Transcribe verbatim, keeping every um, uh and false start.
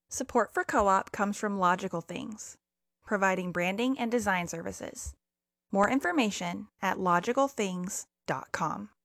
Support for Co-op comes from Logical Things, providing branding and design services. More information at logical things dot com.